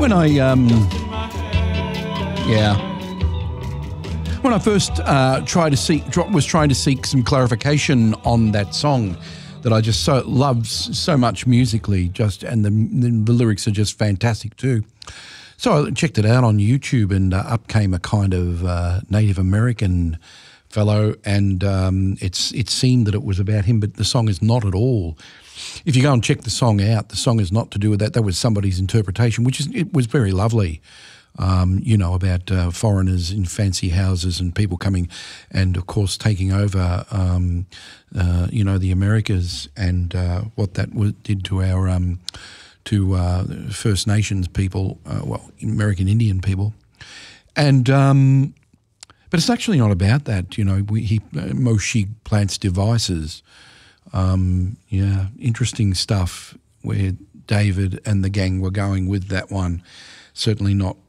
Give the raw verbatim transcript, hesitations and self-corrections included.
When I, um, yeah, when I first uh, tried to seek, was trying to seek some clarification on that song that I just so love so much musically, just and the, the, the lyrics are just fantastic too. So I checked it out on YouTube, and uh, up came a kind of uh, Native American fellow, and um, it's it seemed that it was about him, but the song is not at all. If you go and check the song out, the song is not to do with that. That was somebody's interpretation, which is it was very lovely. Um, you know, about uh, foreigners in fancy houses and people coming and, of course, taking over, um, uh, you know, the Americas, and uh, what that w- did to our um, to uh, First Nations people, uh, well, American Indian people. And um, but it's actually not about that. You know, we, he uh, Moshe plants devices. Um, yeah, interesting stuff where David and the gang were going with that one. Certainly not